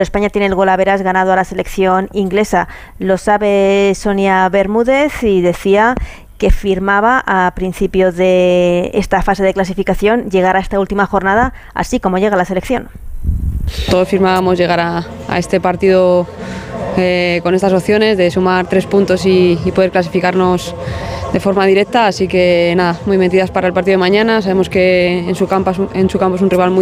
España tiene el golaveras ganado a la selección inglesa. Lo sabe Sonia Bermúdez y decía que firmaba a principios de esta fase de clasificación llegar a esta última jornada así como llega la selección. Todos firmábamos llegar a este partido con estas opciones de sumar 3 puntos y poder clasificarnos de forma directa, así que nada, muy metidas para el partido de mañana. Sabemos que en su campo es un rival muy